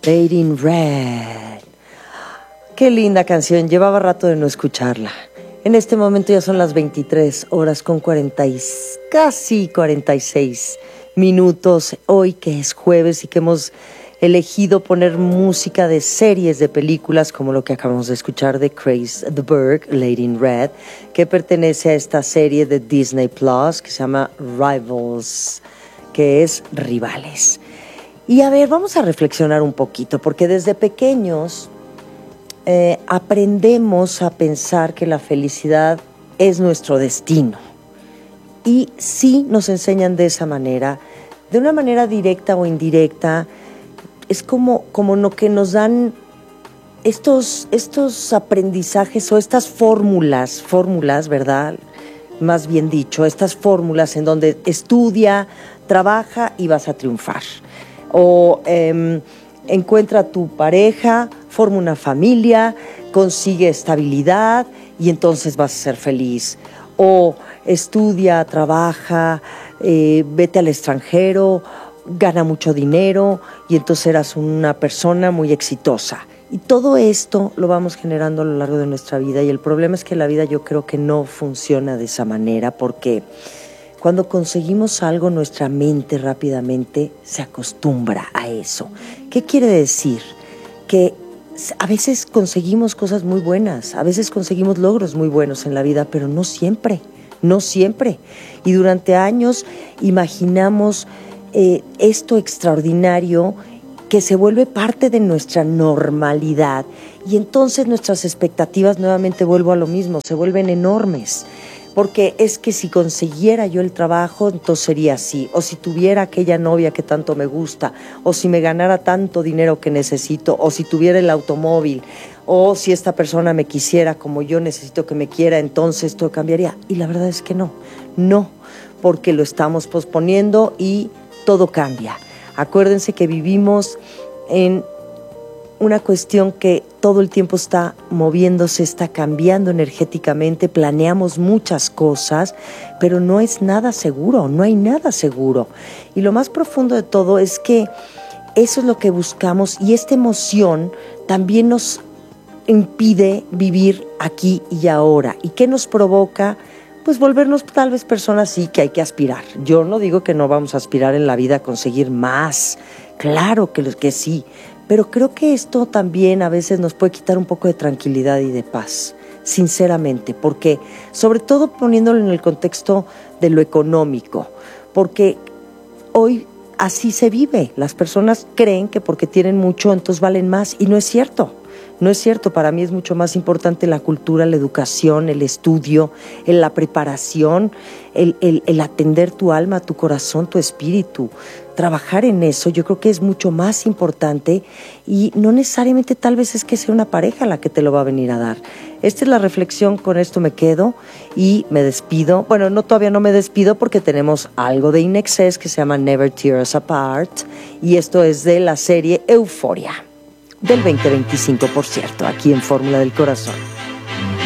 Lady in Red. Qué linda canción, llevaba rato de no escucharla. En este momento ya son las 23 horas con casi 46 minutos. Hoy que es jueves y que hemos elegido poner música de series de películas como lo que acabamos de escuchar de Craze the Burgh, Lady in Red, que pertenece a esta serie de Disney Plus que se llama Rivals, que es Rivales. Y a ver, vamos a reflexionar un poquito, porque desde pequeños aprendemos a pensar que la felicidad es nuestro destino. Y sí nos enseñan de esa manera, de una manera directa o indirecta. Es como lo que nos dan estos aprendizajes o estas fórmulas, ¿verdad? Más bien dicho, estas fórmulas en donde estudia, trabaja y vas a triunfar. O encuentra a tu pareja, forma una familia, consigue estabilidad y entonces vas a ser feliz. O estudia, trabaja, vete al extranjero, gana mucho dinero y entonces eras una persona muy exitosa. Y todo esto lo vamos generando a lo largo de nuestra vida, y el problema es que la vida yo creo que no funciona de esa manera, porque cuando conseguimos algo, nuestra mente rápidamente se acostumbra a eso. ¿Qué quiere decir? Que a veces conseguimos cosas muy buenas, a veces conseguimos logros muy buenos en la vida, pero no siempre. Y durante años imaginamos esto extraordinario que se vuelve parte de nuestra normalidad, y entonces nuestras expectativas, nuevamente vuelvo a lo mismo, se vuelven enormes. Porque es que si consiguiera yo el trabajo, entonces sería así. O si tuviera aquella novia que tanto me gusta, o si me ganara tanto dinero que necesito, o si tuviera el automóvil, o si esta persona me quisiera como yo necesito que me quiera, entonces todo cambiaría. Y la verdad es que no, porque lo estamos posponiendo y todo cambia. Acuérdense que vivimos en una cuestión que todo el tiempo está moviéndose, está cambiando energéticamente, planeamos muchas cosas, pero no es nada seguro, no hay nada seguro. Y lo más profundo de todo es que eso es lo que buscamos, y esta emoción también nos impide vivir aquí y ahora. ¿Y qué nos provoca? Pues volvernos tal vez personas sí que hay que aspirar. Yo no digo que no vamos a aspirar en la vida a conseguir más, claro que sí, pero creo que esto también a veces nos puede quitar un poco de tranquilidad y de paz, sinceramente, porque sobre todo poniéndolo en el contexto de lo económico, porque hoy así se vive. Las personas creen que porque tienen mucho entonces valen más, y no es cierto. No es cierto, para mí es mucho más importante la cultura, la educación, el estudio, la preparación, el atender tu alma, tu corazón, tu espíritu. Trabajar en eso yo creo que es mucho más importante, y no necesariamente tal vez es que sea una pareja la que te lo va a venir a dar. Esta es la reflexión, con esto me quedo y me despido. Bueno, todavía no me despido porque tenemos algo de In Excess que se llama Never Tear Us Apart, y esto es de la serie Euphoria. Del 2025, por cierto, aquí en Fórmula del Corazón.